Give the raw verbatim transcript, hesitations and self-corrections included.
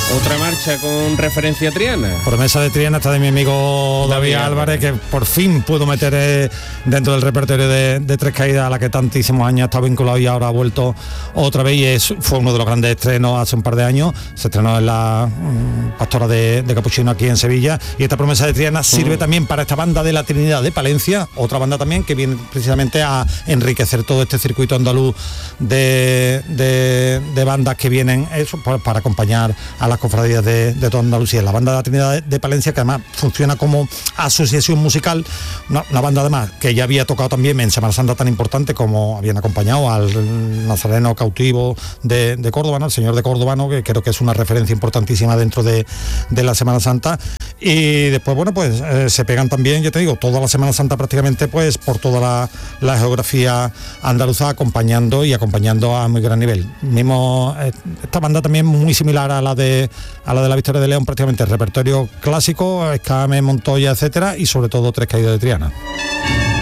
Otra marcha con referencia a Triana. Promesa de Triana está de mi amigo David, David Álvarez, que por fin pudo meter eh, dentro del repertorio de, de Tres Caídas, a la que tantísimos años ha estado vinculado y ahora ha vuelto otra vez, y es, fue uno de los grandes estrenos hace un par de años. Se estrenó en la um, Pastora de, de Capuchino aquí en Sevilla, y esta Promesa de Triana sirve mm. también para esta banda de la Trinidad de Palencia, otra banda también que viene precisamente a enriquecer todo este circuito andaluz de, de, de bandas que vienen eso, para, para acompañar a las cofradías de, de toda Andalucía. La banda de la Trinidad de, de Palencia, que además funciona como asociación musical, una, una banda además que ya había tocado también en Semana Santa tan importante, como habían acompañado al Nazareno cautivo de, de Córdoba, ¿no? El Señor de Córdoba, ¿no? Que creo que es una referencia importantísima dentro de, de la Semana Santa. Y después, bueno, pues eh, se pegan también, ya te digo, toda la Semana Santa prácticamente, pues por toda la, la geografía andaluza, acompañando y acompañando a muy gran nivel. Mismo eh, esta banda también muy similar a la de a la de la Victoria de León, prácticamente el repertorio clásico, Escame, Montoya, etcétera, y sobre todo Tres Caídas de Triana.